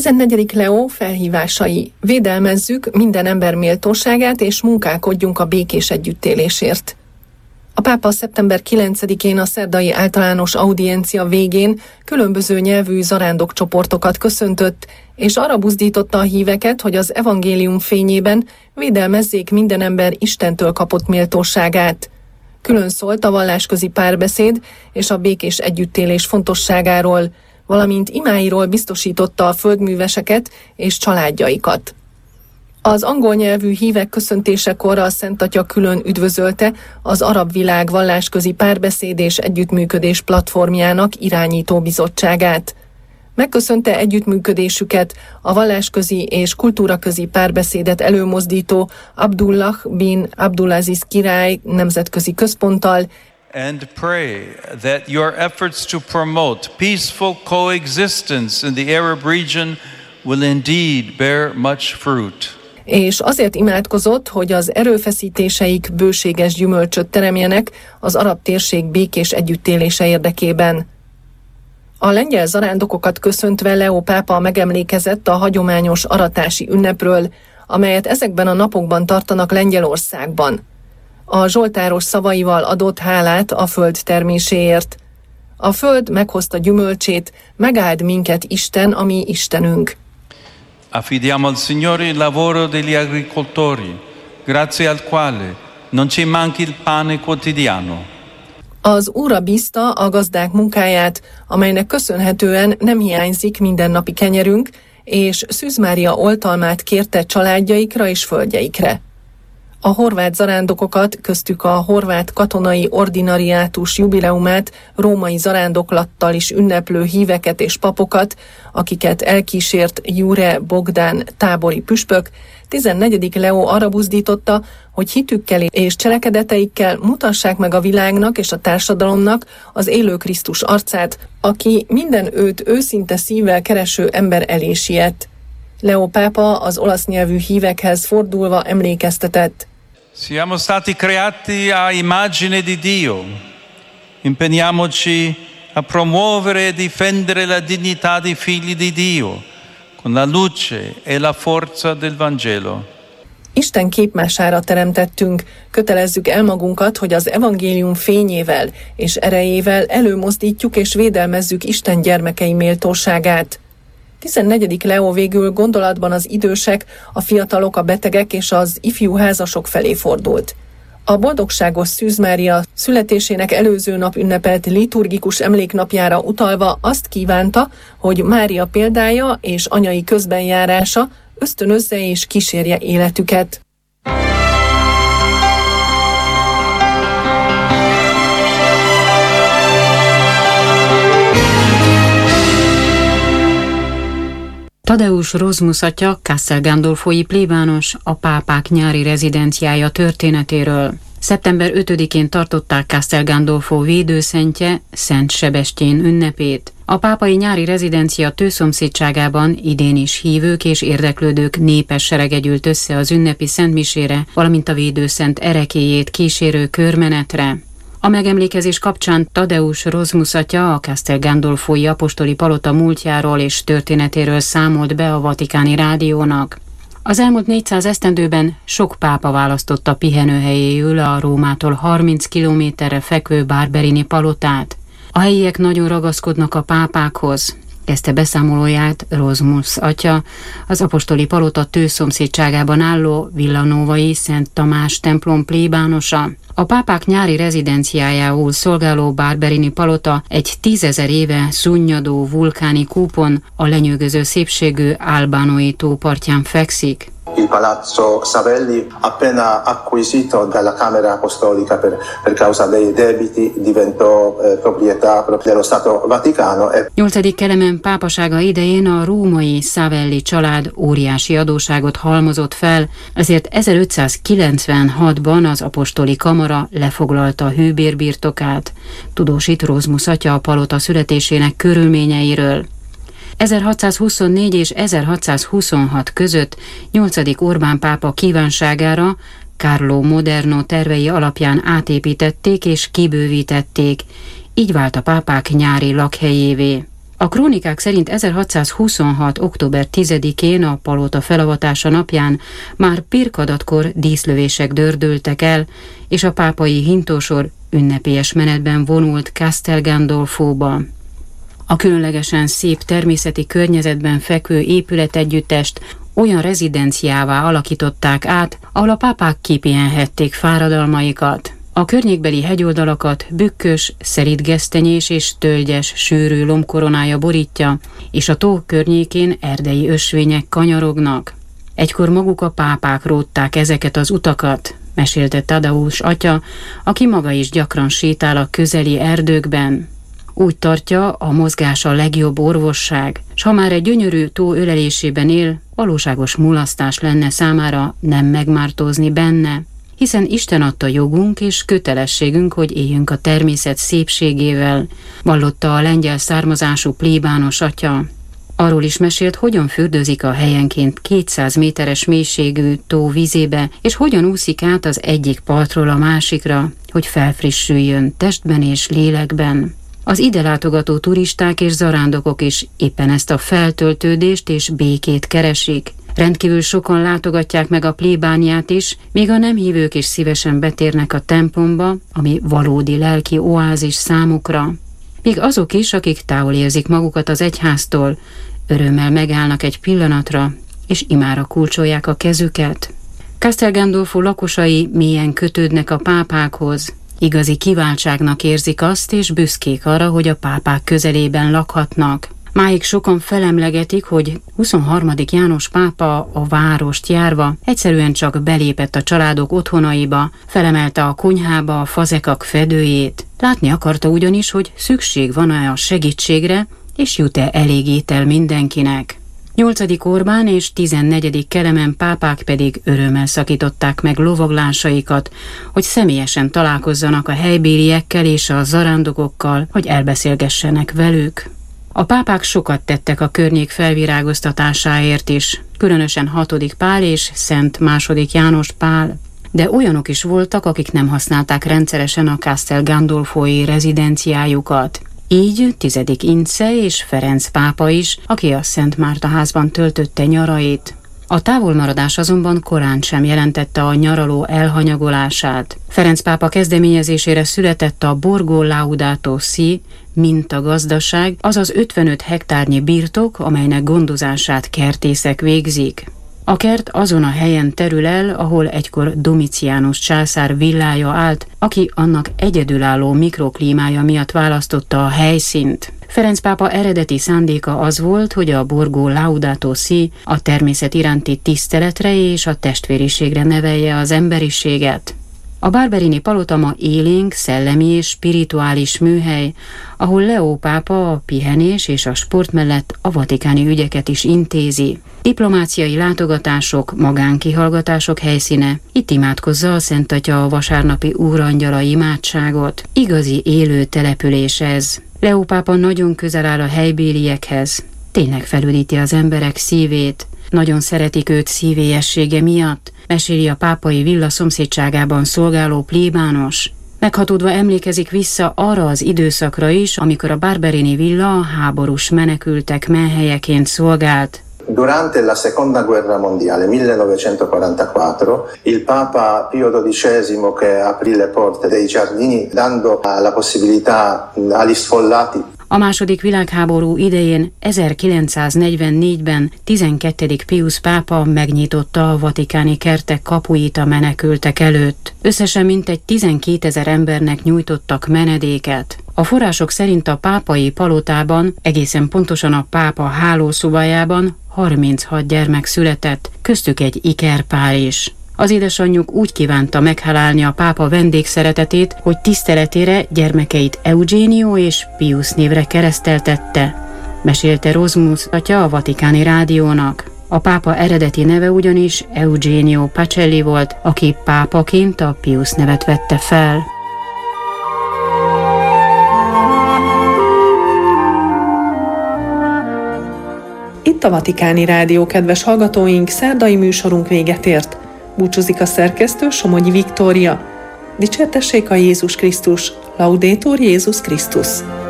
14. Leó felhívásai: védelmezzük minden ember méltóságát és munkálkodjunk a békés együttélésért. A pápa szeptember 9-én a szerdai általános audiencia végén különböző nyelvű zarándokcsoportokat köszöntött, és arra buzdította a híveket, hogy az evangélium fényében védelmezzék minden ember Istentől kapott méltóságát. Külön szólt a vallásközi párbeszéd és a békés együttélés fontosságáról, valamint imáiról biztosította a földműveseket és családjaikat. Az angol nyelvű hívek köszöntésekor a Szent Atya külön üdvözölte az Arab Világ Vallásközi Párbeszéd és Együttműködés platformjának irányító bizottságát. Megköszönte együttműködésüket a vallásközi és kultúraközi párbeszédet előmozdító Abdullah bin Abdulaziz király nemzetközi központtal, and pray that your efforts to promote peaceful coexistence in the Arab region will indeed bear much fruit. És azért imádkozott, hogy az erőfeszítéseik bőséges gyümölcsöt teremjenek az arab térség békés együttélése érdekében. A lengyel zarándokokat köszöntve Leó pápa megemlékezett a hagyományos aratási ünnepről, amelyet ezekben a napokban tartanak Lengyelországban. A zsoltáros szavaival adott hálát a föld terméséért. A föld meghozta gyümölcsét, megáld minket Isten, a mi Istenünk. Affidiamo al Signore il lavoro degli agricoltori, grazie al quale non ci manchi il pane quotidiano. Az Úrra bízta a gazdák munkáját, amelynek köszönhetően nem hiányzik mindennapi kenyerünk, és Szűz Mária oltalmát kérte családjaikra és földjeikre. A horvát zarándokokat, köztük a horvát katonai ordinariátus jubileumát római zarándoklattal is ünneplő híveket és papokat, akiket elkísért Jure Bogdán tábori püspök, 14. Leó arra buzdította, hogy hitükkel és cselekedeteikkel mutassák meg a világnak és a társadalomnak az élő Krisztus arcát, aki minden őt őszinte szívvel kereső ember elé siet. Leó pápa az olasz nyelvű hívekhez fordulva emlékeztetett: Siamo stati creati a immagine di Dio. Impegniamoci a promuovere e difendere la dignità dei figli di Dio con la luce e la forza del Vangelo. Isten képmására teremtettünk, kötelezzük el magunkat, hogy az evangélium fényével és erejével előmozdítjuk és védelmezzük Isten gyermekei méltóságát. 14. Leó végül gondolatban az idősek, a fiatalok, a betegek és az ifjú házasok felé fordult. A boldogságos Szűz Mária születésének előző nap ünnepelt liturgikus emléknapjára utalva azt kívánta, hogy Mária példája és anyai közbenjárása ösztönözze és kísérje életüket. Tadeusz Rozmus atya, Castel Gandolfói plébános, a pápák nyári rezidenciája történetéről. Szeptember 5-én tartották Castel Gandolfo védőszentje, Szent Sebestyén ünnepét. A pápai nyári rezidencia tőszomszédságában idén is hívők és érdeklődők népes serege gyűlt össze az ünnepi szentmisére, valamint a védőszent erekélyét kísérő körmenetre. A megemlékezés kapcsán Tadeusz Rozmus atya a Castel Gandolfói apostoli palota múltjáról és történetéről számolt be a Vatikáni Rádiónak. Az elmúlt 400 esztendőben sok pápa választotta pihenőhelyéül a Rómától 30 kilométerre fekvő Barberini palotát. A helyiek nagyon ragaszkodnak a pápákhoz, kezdte beszámolóját Rozmus atya, az apostoli palota tőszomszédságában álló Villanovai Szent Tamás templom plébánosa. A pápák nyári rezidenciájául szolgáló Barberini palota egy 10 000 éve szunnyadó vulkáni kúpon, a lenyűgöző szépségű Albánói tó partján fekszik. Il Palazzo Savelli, appena acquisito dalla Camera Apostolica per causa dei debiti, diventò proprietà dello Stato Vaticano. 8. Kelemen pápasága idején a római Savelli család óriási adósságot halmozott fel, ezért 1596-ban az apostoli kamara lefoglalta a hőbérbirtokát. Tudósít Rozmus atya a palota születésének körülményeiről. 1624 és 1626 között 8. Orbán pápa kívánságára Carlo Moderno tervei alapján átépítették és kibővítették, így vált a pápák nyári lakhelyévé. A krónikák szerint 1626. október 10-én a palota felavatása napján már pirkadatkor díszlövések dördültek el, és a pápai hintósor ünnepélyes menetben vonult Castel Gandolfóba. A különlegesen szép természeti környezetben fekvő épületegyüttest olyan rezidenciává alakították át, ahol a pápák kipihenhették fáradalmaikat. A környékbeli hegyoldalakat bükkös, szerítgesztenyés és tölgyes, sűrű lombkoronája borítja, és a tó környékén erdei ösvények kanyarognak. Egykor maguk a pápák rótták ezeket az utakat, mesélte Tadeusz atya, aki maga is gyakran sétál a közeli erdőkben. Úgy tartja, a mozgás a legjobb orvosság, s ha már egy gyönyörű tó ölelésében él, valóságos mulasztás lenne számára nem megmártózni benne, hiszen Isten adta jogunk és kötelességünk, hogy éljünk a természet szépségével, vallotta a lengyel származású plébános atya. Arról is mesélt, hogyan fürdőzik a helyenként 200 méteres mélységű tó vízébe, és hogyan úszik át az egyik partról a másikra, hogy felfrissüljön testben és lélekben. Az ide látogató turisták és zarándokok is éppen ezt a feltöltődést és békét keresik. Rendkívül sokan látogatják meg a plébániát is, míg a nem hívők is szívesen betérnek a templomba, ami valódi lelki oázis számukra. Míg azok is, akik távol érzik magukat az egyháztól, örömmel megállnak egy pillanatra, és imára kulcsolják a kezüket. Castel Gandolfo lakosai mélyen kötődnek a pápákhoz. Igazi kiváltságnak érzik azt, és büszkék arra, hogy a pápák közelében lakhatnak. Máig sokan felemlegetik, hogy 23. János pápa a várost járva egyszerűen csak belépett a családok otthonaiba, felemelte a konyhába a fazekak fedőjét. Látni akarta ugyanis, hogy szükség van-e a segítségre, és jut-e elég étel mindenkinek. 8. Orbán és 14. Kelemen pápák pedig örömmel szakították meg lovaglásaikat, hogy személyesen találkozzanak a helybéliekkel és a zarándokokkal, hogy elbeszélgessenek velük. A pápák sokat tettek a környék felvirágoztatásáért is, különösen 6. Pál és Szent II. János Pál. De olyanok is voltak, akik nem használták rendszeresen a Castel Gandolfói rezidenciájukat. Így 10. Ince és Ferenc pápa is, aki a Szent Márta házban töltötte nyarait. A távolmaradás azonban korán sem jelentette a nyaraló elhanyagolását. Ferenc pápa kezdeményezésére született a Borgo Laudato Si mintagazdaság, azaz 55 hektárnyi birtok, amelynek gondozását kertészek végzik. A kert azon a helyen terül el, ahol egykor Domitianus császár villája állt, aki annak egyedülálló mikroklímája miatt választotta a helyszínt. Ferenc pápa eredeti szándéka az volt, hogy a Borgo Laudato Si a természet iránti tiszteletre és a testvériségre nevelje az emberiséget. A Barberini palota ma élénk, szellemi és spirituális műhely, ahol Leó pápa a pihenés és a sport mellett a vatikáni ügyeket is intézi. Diplomáciai látogatások, magánkihallgatások helyszíne, itt imádkozza a Szent Atya a vasárnapi úrangyala imádságot. Igazi élő település ez. Leó pápa nagyon közel áll a helybéliekhez. Tényleg felüdíti az emberek szívét. Nagyon szeretik őt szívélyessége miatt, meséli a pápai villa szomszédságában szolgáló plébános. Meghatódva emlékezik vissza arra az időszakra is, amikor a Barberini villa a háborús menekültek menhelyeként szolgált. Durante la Seconda Guerra Mondiale, 1944, il Papa Pio XII che aprì le porte dei giardini dando la possibilità agli sfollati. A második világháború idején 1944-ben 12. Pius pápa megnyitotta a vatikáni kertek kapuit a menekültek előtt. Összesen mintegy 12 000 embernek nyújtottak menedéket. A források szerint a pápai palotában, egészen pontosan a pápa hálószobájában 36 gyermek született, köztük egy ikerpár is. Az édesanyjuk úgy kívánta meghálálni a pápa vendégszeretetét, hogy tiszteletére gyermekeit Eugenio és Pius névre kereszteltette, mesélte Rozmus atya a Vatikáni Rádiónak. A pápa eredeti neve ugyanis Eugenio Pacelli volt, aki pápaként a Pius nevet vette fel. Itt a Vatikáni Rádió, kedves hallgatóink, szerdai műsorunk véget ért. Búcsúzik a szerkesztő, Somogyi Viktória. Dicsértessék a Jézus Krisztus, Laudetur Jézus Krisztus!